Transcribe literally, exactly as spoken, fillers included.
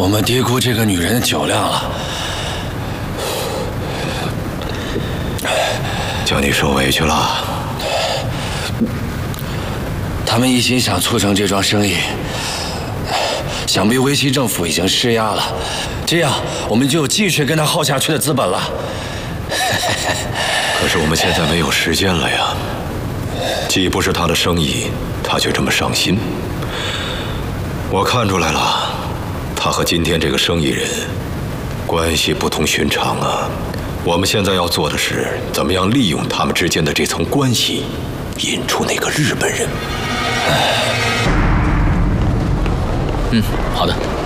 我们低估这个女人的酒量了。 叫你受委屈了。 他们一心想促成这桩生意，想必维希政府已经施压了，这样我们就有继续跟他耗下去的资本了。 可是我们现在没有时间了呀。既不是他的生意，他却这么上心。我看出来了，他和今天这个生意人关系不同寻常啊。我们现在要做的是，怎么样利用他们之间的这层关系，引出那个日本人。 嗯，好的。